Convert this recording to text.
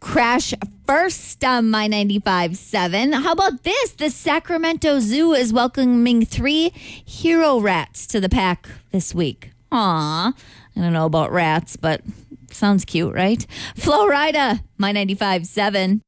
crash first on My 95.7. How about this? The Sacramento Zoo is welcoming 3 hero rats to the pack this week. Aw, I don't know about rats, but sounds cute, right? Flo Rida, My 95.7.